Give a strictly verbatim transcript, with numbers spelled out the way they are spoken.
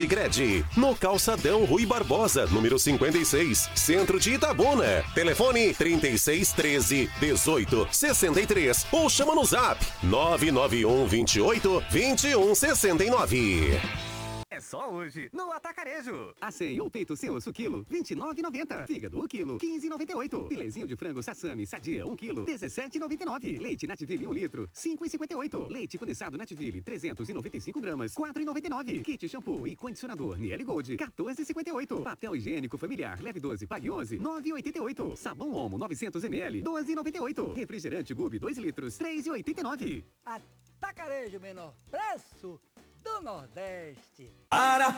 Sicredi, no Calçadão Rui Barbosa, número cinquenta e seis, centro de Itabuna. Telefone trinta e seis, treze, dezoito, sessenta e três ou chama no zap nove nove um, vinte e oito, vinte e um, sessenta e nove. É só hoje, no Atacarejo. Acém ou peito sem osso quilo, vinte e nove e noventa. Fígado um quilo, quinze e noventa e oito. Filezinho de frango Sassami Sadia um quilo, dezessete e noventa e nove. Leite Nativille um litro, cinco e cinquenta e oito. Leite condensado Nativille trezentos e noventa e cinco gramas, quatro e noventa e nove. Kit shampoo e condicionador Niel Gold, quatorze e cinquenta e oito. Papel higiênico familiar leve doze, pague onze, nove e oitenta e oito. Sabão Omo novecentos mililitros, doze e noventa e oito. Refrigerante Gube dois litros, três e oitenta e nove. Atacarejo, menor preço do Nordeste. Para